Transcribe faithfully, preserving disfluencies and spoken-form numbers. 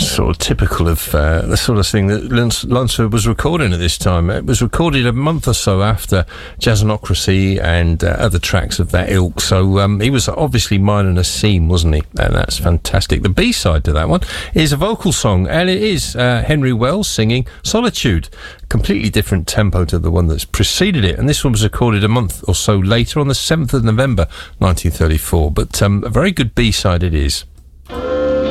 That's sort of typical of uh, the sort of thing that Lun- Lunsford was recording at this time. It was recorded a month or so after Jazzanocracy and uh, other tracks of that ilk. So um, he was obviously minding a seam, wasn't he? And that's fantastic. The B-side to that one is a vocal song, and it is uh, Henry Wells singing Solitude. Completely different tempo to the one that's preceded it, and this one was recorded a month or so later on the seventh of November nineteen thirty-four. But um, a very good B-side it is.